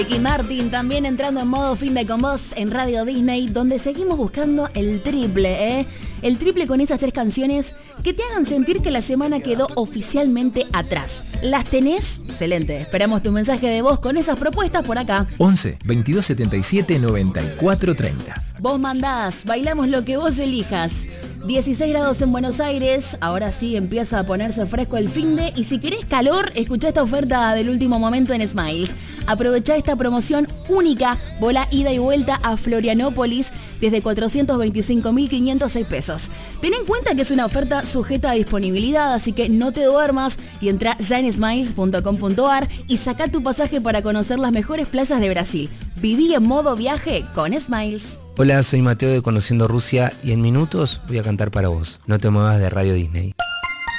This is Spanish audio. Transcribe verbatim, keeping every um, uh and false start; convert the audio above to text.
Y Martin también entrando en modo fin de con vos en Radio Disney, donde seguimos buscando el triple, ¿eh? El triple con esas tres canciones que te hagan sentir que la semana quedó oficialmente atrás. ¿Las tenés? Excelente. Esperamos tu mensaje de voz con esas propuestas por acá. once, veintidós setenta y siete, noventa y cuatro treinta. Vos mandás, bailamos lo que vos elijas. dieciséis grados en Buenos Aires, ahora sí empieza a ponerse fresco el finde y si querés calor, escuchá esta oferta del último momento en Smiles. Aprovechá esta promoción única, volá ida y vuelta a Florianópolis desde cuatrocientos veinticinco mil quinientos seis pesos. Ten en cuenta que es una oferta sujeta a disponibilidad, así que no te duermas y entra ya en smiles punto com punto ar y saca tu pasaje para conocer las mejores playas de Brasil. Viví en modo viaje con Smiles. Hola, soy Mateo de Conociendo Rusia y en minutos voy a cantar para vos. No te muevas de Radio Disney.